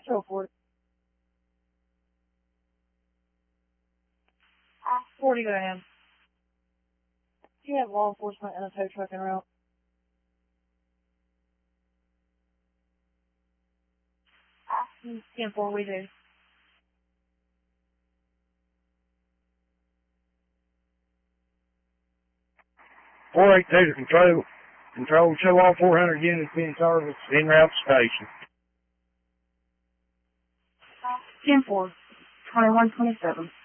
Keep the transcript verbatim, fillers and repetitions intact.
Show for it. forty grand. Do you have law enforcement and a tow truck en route? ten four, we do. four eight two to control. Control, show all four hundred units being serviced en route to station. ten four, twenty-one twenty-seven.